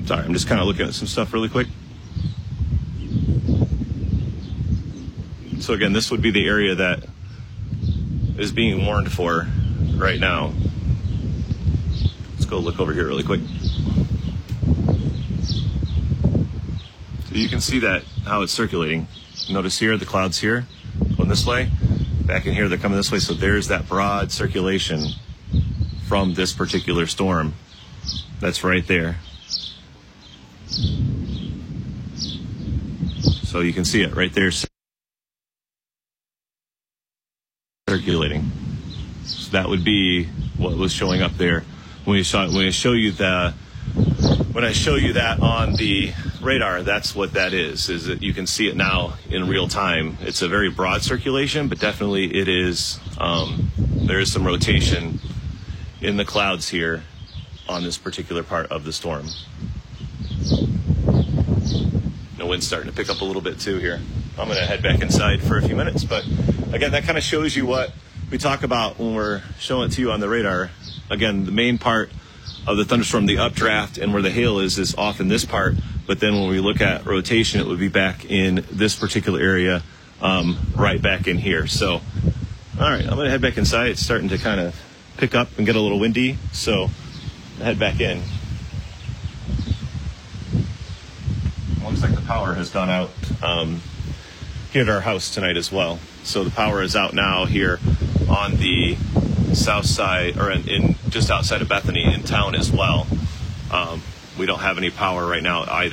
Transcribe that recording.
Sorry, I'm just kind of looking at some stuff really quick. So again, this would be the area that is being warned for right now. Let's go look over here really quick. So you can see that, how it's circulating. Notice here, the clouds here, going this way. Back in here, they're coming this way. So there's that broad circulation from this particular storm. That's right there. So you can see it right there circulating. So that would be what was showing up there. When I show you that on the radar, that's what that is that you can see it now in real time. It's a very broad circulation, but definitely it is, there is some rotation in the clouds here on this particular part of the storm. The wind's starting to pick up a little bit too here. I'm going to head back inside for a few minutes, but again, that kind of shows you what we talk about when we're showing it to you on the radar. Again, the main part of the thunderstorm, the updraft and where the hail is off in this part, but then when we look at rotation, it would be back in this particular area, right back in here. So, all right, I'm going to head back inside. It's starting to kind of pick up and get a little windy, so I'll head back in. Looks like the power has gone out here at our house tonight as well. So the power is out now here on the south side, or in just outside of Bethany in town as well. We don't have any power right now either.